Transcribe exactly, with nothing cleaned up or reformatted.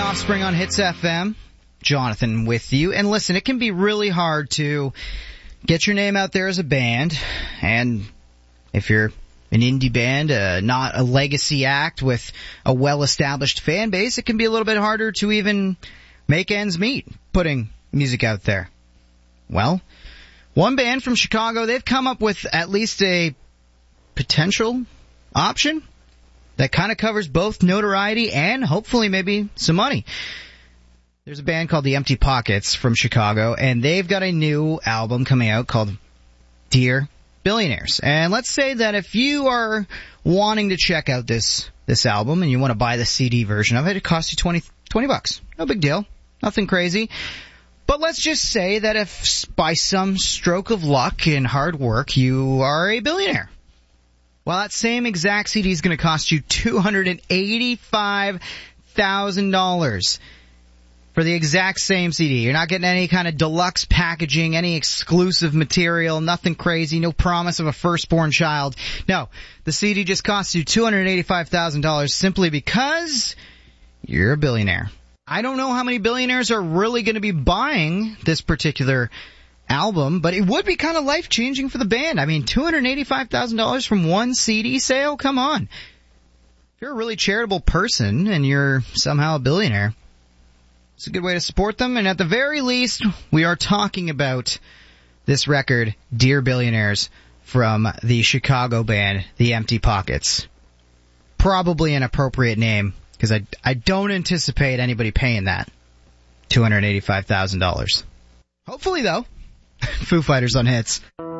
Offspring on Hits F M. Jonathan with you. And listen, it can be really hard to get your name out there as a band. And if you're an indie band, uh, not a legacy act with a well-established fan base, it can be a little bit harder to even make ends meet putting music out there. Well, one band from Chicago, they've come up with at least a potential option that kind of covers both notoriety and hopefully maybe some money. There's a band called The Empty Pockets from Chicago, and they've got a new album coming out called Dear Billionaires. And let's say that if you are wanting to check out this this album and you want to buy the C D version of it, it costs you twenty, twenty bucks. No big deal. Nothing crazy. But let's just say that if by some stroke of luck and hard work you are a billionaire, well, that same exact C D is going to cost you two hundred eighty-five thousand dollars. For the exact same C D. You're not getting any kind of deluxe packaging, any exclusive material, nothing crazy, no promise of a firstborn child. No, the C D just costs you two hundred eighty-five thousand dollars simply because you're a billionaire. I don't know how many billionaires are really going to be buying this particular album, but it would be kind of life-changing for the band. I mean, two hundred eighty-five thousand dollars from one C D sale? Come on. If you're a really charitable person and you're somehow a billionaire, it's a good way to support them, and at the very least, we are talking about this record, Dear Billionaires, from the Chicago band, The Empty Pockets. Probably an appropriate name, because I, I don't anticipate anybody paying that, two hundred eighty-five thousand dollars. Hopefully, though. Foo Fighters on Hits.